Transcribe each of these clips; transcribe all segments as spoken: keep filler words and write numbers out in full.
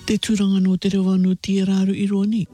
Te tūranga no te rewa no tia rāru i roa ni.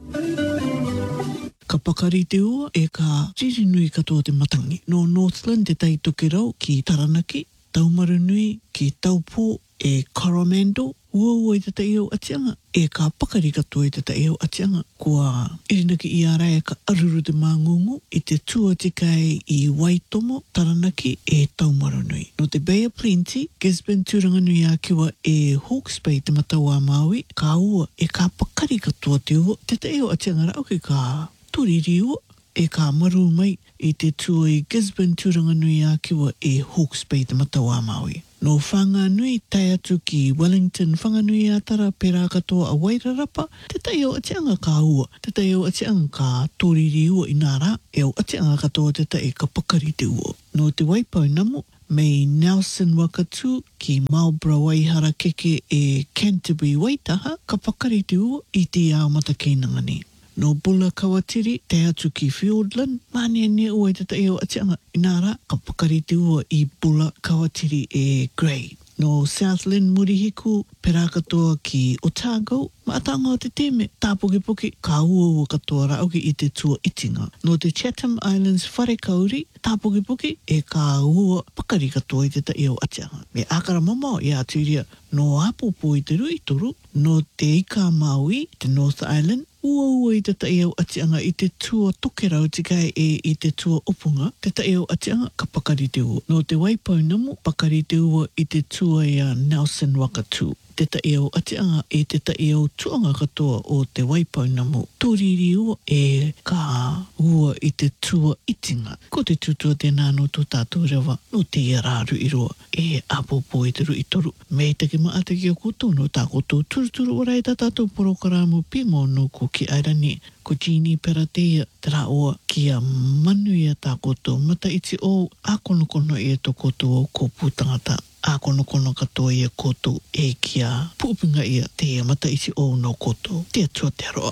Ka pakari te ua e ka ririnui katoa te matangi. No Northland te taitoke rau ki Taranaki, Taumaru Nui ki Taupō e Coromandel, ua ua i te tai au atianga, e ka pakari katoa i te tai au atianga, kua irinaki i ara e ka aruru te māngungu i te tua tikai i Waitomo, Taranaki e Taumaru Nui. No te Bay of Plenty, Gisborne tūranga nui a kiwa e Hawke's Bay te matau a Maui, ka ua e ka pakari katoa te ua, te tai au atianga rau ki ka turiri ua, e ka maru mai i te tua i Gisborne tūranga nui a kiwa e Hawke's Bay te matau a Maui. No whanga nui tai atu ki Wellington, whanga nui a tara pera katoa a Wairarapa, te tai au atianga ka ua, te tai au atianga ka tōriri ua i nara, e au atianga katoa te tai ka pakari te ua. No te Waipau namu, mei Nelson Wakatu ki Marlborough Waihara keke e Canterbury Waitaha, ka pakari te ua i te ao matakeinanga ni. No Bula Kawatiri, te atu ki Fiordland, mani ane ua i te tai au atianga inara, ka pakari te ua i Bula Kawatiri e Grey. No Southland Murihiku, pera katoa ki Otago, maatanga o te teme, tāpukipuki, ka ua ua katoa rauki i te tua itinga. No te Chatham Islands Wharekauri, tāpukipuki, e ka ua pakari katoa i te tai au atianga. Me akara mamao i aturia, no Apopo i te rui toru, no te Ika Maui, te North Island, ua ua i te tai au atianga i te tua tokerau tikai e i te tua opunga, te tai au atianga ka pakari te ua. No te Waipau namu, pakari te ua i te tua i a Nelson Wakatu. Te tai au atianga e te tai au tuanga katoa o te Waipau namu. Tōriri ua e ka ua i te tua itinga. Ko te tutua tēnā no tō tātou rewa, no te rāru i roa, e Apopo i te rui toru. Me te ki maa te ki o koutou no tā koutou turuturu ora i tā tātou porokaramu pimo no ko ki airani. Ko Jeannie Peratea, te rā oa ki a manu i a tā koutou. Mata iti o a konokono i a tō koutou o ko pūtangata. A konokono katoa i a koutou e ki a pūpinga i a te mata iti o no koutou. Te atua te aroa.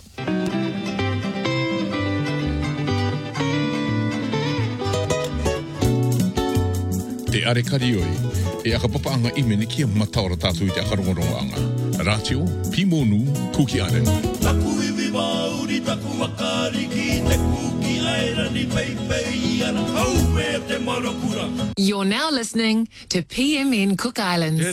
Te are karioi, e aka papaanga imeni ki a mataora tātou i te akarongorongo anga. Ratio, Pimonu, Kuki Areni. Taku iwi mauri, taku makari ki te kuki airani peipei ana hau e te marokura. You're now listening to P M N Cook Islands.